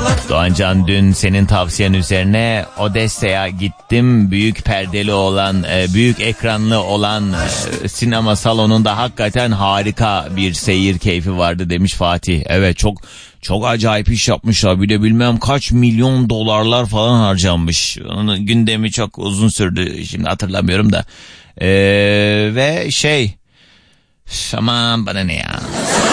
Doğancan, dün senin tavsiyen üzerine Odessa'ya gittim. Büyük perdeli olan, büyük ekranlı olan sinema salonunda hakikaten harika bir seyir keyfi vardı demiş Fatih. Evet, çok acayip iş yapmışlar. Bir de bilmem kaç milyon dolarlar falan harcanmış. Onun gündemi çok uzun sürdü. Şimdi hatırlamıyorum da. Ve aman bana ne ya.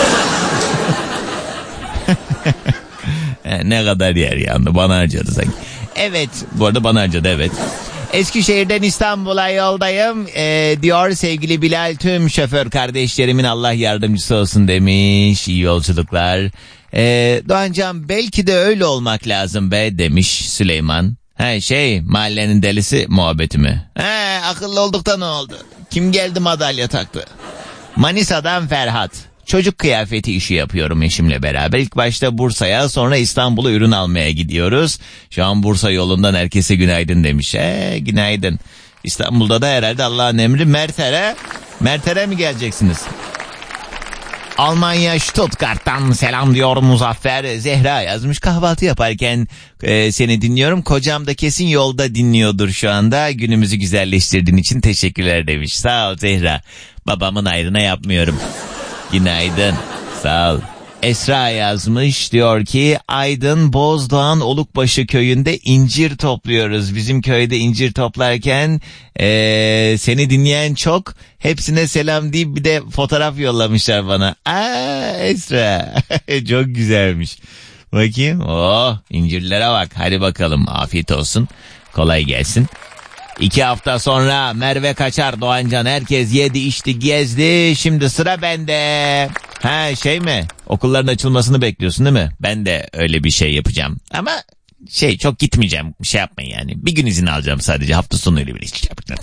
Ne kadar yer yandı, bana harcadı sanki. Evet, bu arada bana harcadı, evet. Eskişehir'den İstanbul'a yoldayım diyor sevgili Bilal. Tüm şoför kardeşlerimin Allah yardımcısı olsun demiş. İyi yolculuklar. Doğancan, belki de öyle olmak lazım be demiş Süleyman. Mahallenin delisi muhabbeti mi? Akıllı olduk da ne oldu? Kim geldi madalya taktı? Manisa'dan Ferhat. Çocuk kıyafeti işi yapıyorum eşimle beraber. İlk başta Bursa'ya, sonra İstanbul'a ürün almaya gidiyoruz. Şu an Bursa yolundan herkese günaydın demiş. Günaydın. İstanbul'da da herhalde Allah'ın emri Merter'e mi geleceksiniz? Almanya Stuttgart'tan selam diyor Muzaffer. Zehra yazmış, kahvaltı yaparken seni dinliyorum. Kocam da kesin yolda dinliyordur şu anda. Günümüzü güzelleştirdiğin için teşekkürler demiş. Sağ ol Zehra. Babamın ayrına yapmıyorum. Günaydın. Sağ ol. Esra yazmış, diyor ki Aydın Bozdoğan Olukbaşı köyünde incir topluyoruz. Bizim köyde incir toplarken seni dinleyen çok, hepsine selam deyip bir de fotoğraf yollamışlar bana. Esra çok güzelmiş. Bakayım. İncirlere bak. Hadi bakalım, afiyet olsun. Kolay gelsin. 2 hafta sonra Merve Kaçar, Doğancan, herkes yedi içti gezdi, şimdi sıra bende. Mi? Okulların açılmasını bekliyorsun değil mi? Ben de öyle bir şey yapacağım. Ama çok gitmeyeceğim. Yapmayın yani. Bir gün izin alacağım sadece. Hafta sonu öyle bir iş yapacağım.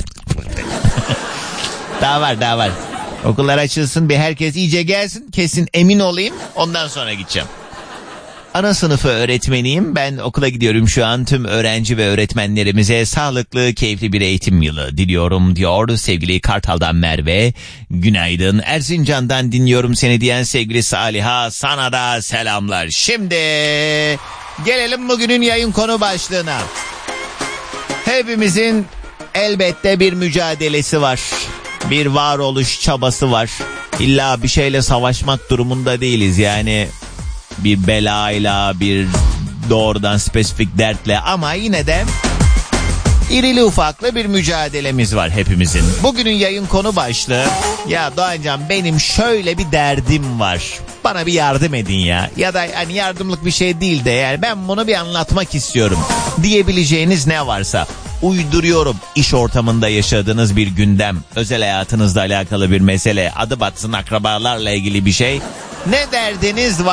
Daha var. Okullar açılsın, bir herkes iyice gelsin. Kesin emin olayım. Ondan sonra gideceğim. Ana sınıfı öğretmeniyim. Ben okula gidiyorum şu an. Tüm öğrenci ve öğretmenlerimize sağlıklı, keyifli bir eğitim yılı diliyorum diyor sevgili Kartal'dan Merve. Günaydın. Erzincan'dan dinliyorum seni diyen sevgili Saliha, sana da selamlar. Şimdi gelelim bugünün yayın konu başlığına. Hepimizin elbette bir mücadelesi var. Bir varoluş çabası var. İlla bir şeyle savaşmak durumunda değiliz yani. Bir belayla, bir doğrudan spesifik dertle, ama yine de irili ufaklı bir mücadelemiz var hepimizin. Bugünün yayın konu başlığı, ya Doğancan benim şöyle bir derdim var, bana bir yardım edin ya. Ya da hani yardımlık bir şey değil de yani ben bunu bir anlatmak istiyorum diyebileceğiniz ne varsa. Uyduruyorum, iş ortamında yaşadığınız bir gündem, özel hayatınızla alakalı bir mesele, adı batsın akrabalarla ilgili bir şey. Ne derdiniz var?